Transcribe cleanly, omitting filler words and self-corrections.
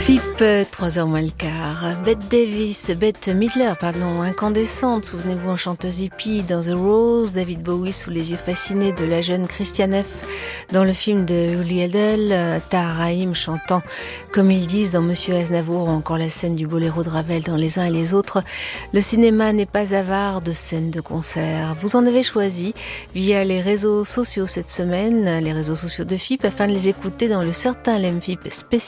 FIP, 3h moins le quart. Bette Midler, incandescente, souvenez-vous, en chanteuse hippie dans The Rose, David Bowie sous les yeux fascinés de la jeune Christiane F. dans le film de Uli Edel, Tahar Rahim chantant comme ils disent dans Monsieur Aznavour, ou encore la scène du boléro de Ravel dans Les uns et les autres. Le cinéma n'est pas avare de scènes de concert. Vous en avez choisi via les réseaux sociaux cette semaine, les réseaux sociaux de FIP, afin de les écouter dans le Certain LM FIP spécial